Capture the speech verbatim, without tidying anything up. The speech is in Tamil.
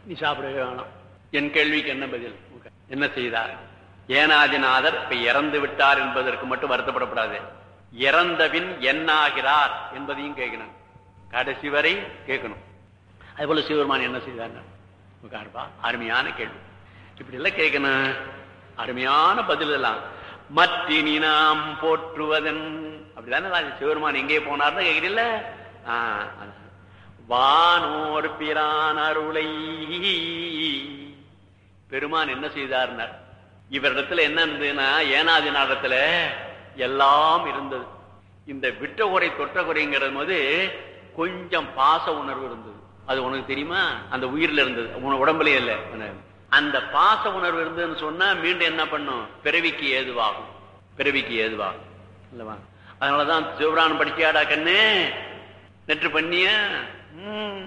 நீ சாப்பிடவே வேணாம். என் கேள்விக்கு என்ன பதில்? என்ன செய்தார்? ஏனாதிநாதர் இப்ப இறந்து விட்டார் என்பதற்கு மட்டும் வருத்தப்படப்படாது, இறந்தபின் என்னாகிறார் என்பதையும் கேட்கணும், கடைசி வரை கேட்கணும். அதுபோல சிவபெருமான் என்ன செய்தார்? அருமையான கேள்வி. இப்படி எல்லாம் கேட்கணும், அருமையான பதில் எல்லாம். மற்றினி நாம் போற்றுவதன் அப்படிதானே சிவபெருமான் எங்கே போனார்னு கேட்கிறீல்ல. வானோர் பிரான் அருளை பெருமான் என்ன செய்தார்னார்? இவரிடத்துல என்ன இருந்ததுன்னா, ஏனாதிநாதத்துல எல்லாம் இருந்தது. இந்த விட்ட குறை தொற்ற குறைங்கிறது போது கொஞ்சம் பாச உணர்வு இருந்தது. அது உனக்கு தெரியுமா? அந்த உயிரில் இருந்தது, உன உடம்புலயே இல்லை. அந்த பாச உணர்வு இருந்ததுன்னு சொன்னா மீண்டும் என்ன பண்ணும்? பிறவிக்கு ஏதுவாகும், பிறவிக்கு ஏதுவாகும் இல்லவா? அதனாலதான் சிவபுராணம் படிச்சியாடா கண்ணு நெற்று பண்ணிய